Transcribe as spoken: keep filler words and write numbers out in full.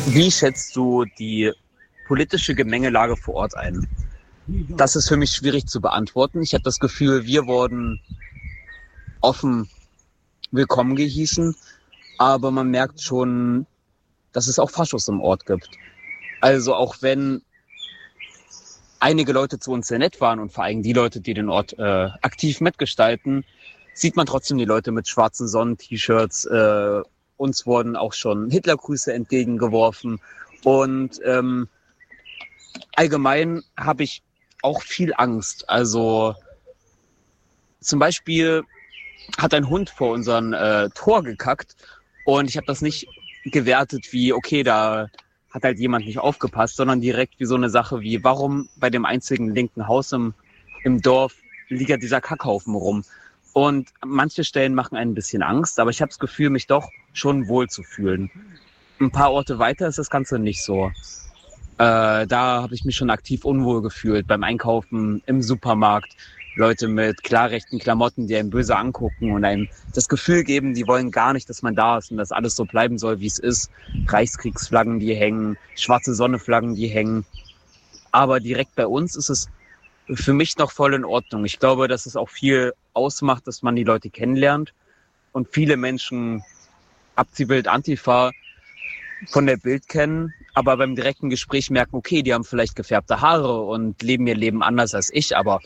Wie schätzt du die politische Gemengelage vor Ort ein? Das ist für mich schwierig zu beantworten. Ich habe das Gefühl, wir wurden offen willkommen gehießen, aber man merkt schon, dass es auch Faschos im Ort gibt. Also auch wenn einige Leute zu uns sehr nett waren und vor allem die Leute, die den Ort äh, aktiv mitgestalten, sieht man trotzdem die Leute mit schwarzen Sonnen-T-Shirts. Äh, uns wurden auch schon Hitlergrüße entgegengeworfen und ähm, allgemein habe ich auch viel Angst. Also zum Beispiel hat ein Hund vor unserem äh, Tor gekackt und ich habe das nicht gewertet wie, okay, da hat halt jemand nicht aufgepasst, sondern direkt wie so eine Sache wie, warum bei dem einzigen linken Haus im, im Dorf liegt ja dieser Kackhaufen rum. Und manche Stellen machen einen ein bisschen Angst, aber ich habe das Gefühl, mich doch schon wohl zu fühlen. Ein paar Orte weiter ist das Ganze nicht so. Äh, da habe ich mich schon aktiv unwohl gefühlt, beim Einkaufen, im Supermarkt. Leute mit klar rechten Klamotten, die einem böse angucken und einem das Gefühl geben, die wollen gar nicht, dass man da ist und dass alles so bleiben soll, wie es ist. Reichskriegsflaggen, die hängen, schwarze Sonneflaggen, die hängen. Aber direkt bei uns ist es für mich noch voll in Ordnung. Ich glaube, dass es auch viel ausmacht, dass man die Leute kennenlernt und viele Menschen Abziehbild Antifa von der Bild kennen, aber beim direkten Gespräch merken, okay, die haben vielleicht gefärbte Haare und leben ihr Leben anders als ich, aber